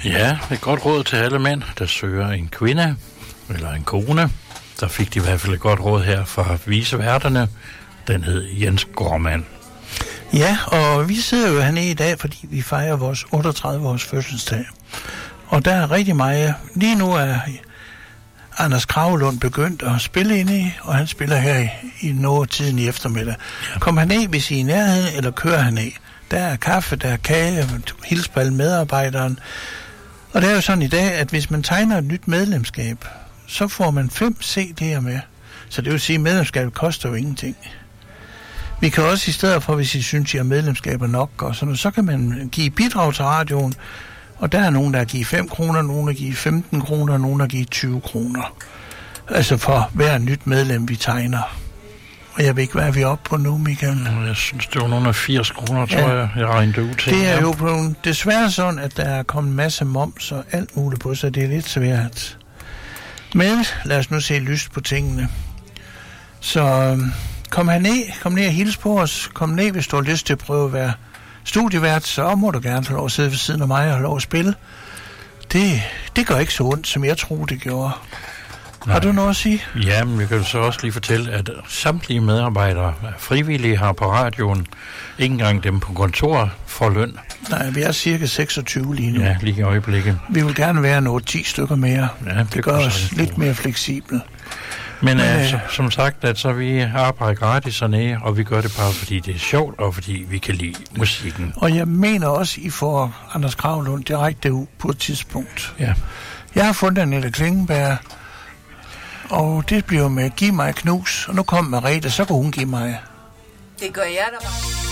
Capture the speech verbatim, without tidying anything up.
Ja, et godt råd til alle mænd, der søger en kvinde eller en kone. Der fik de i hvert fald et godt råd her fra viseværterne. Den hed Jens Gormand. Ja, og vi sidder jo hernede i dag, fordi vi fejrer vores otteogtredive års fødselsdag. Og der er rigtig meget. Lige nu er Anders Kragelund begyndt at spille inde i, og han spiller her i, i noget tiden i eftermiddag. Ja. Kom han ned, hvis I er i nærheden, eller kører han ned? Der er kaffe, der er kage, hils på alle medarbejderen. Og det er jo sådan i dag, at hvis man tegner et nyt medlemskab, så får man fem C D'er med. Så det vil sige, at medlemskabet koster jo ingenting. Vi kan også i stedet for, hvis I synes, I har medlemskaber nok, og sådan noget, så kan man give bidrag til radioen. Og der er nogen, der giver fem kroner, nogen, der giver femten kroner, nogen, der giver tyve kroner. Altså for hver nyt medlem, vi tegner. Og jeg ved ikke, hvad er vi oppe på nu, Michael? Jeg synes, det var nogle af firs kroner, tror ja. jeg, jeg regnede ud til. Det er jo på, desværre sådan, at der er kommet en masse moms og alt muligt på, så det er lidt svært. Men lad os nu se lyst på tingene. Så kom her ned, kom ned og hils på os. Kom ned, hvis du har lyst til at prøve at være studievært, så må du gerne få lov at sidde ved siden af mig og have lov at spille. Det, det gør ikke så ondt, som jeg troede, det gjorde. Nej. Har du noget at sige? Ja, men vi kan så også lige fortælle, at samtlige medarbejdere frivillige har på radioen, ikke engang dem på kontor, får løn. Nej, vi er cirka seksogtyve lige nu. Ja, lige i øjeblikket. Vi vil gerne være noget ti stykker mere. Ja, det, det gør os lidt mere fleksible. Men, Men øh, som sagt, at så vi arbejder gratis hernede, og vi gør det bare, fordi det er sjovt, og fordi vi kan lide musikken. Og jeg mener også, I får Anders Kragelund direkte ud på et tidspunkt. Ja. Jeg har fundet Annette Klingenberg, og det bliver med Giv mig knus, og nu kommer Merete, så kan hun give mig. Det gør jeg da bare.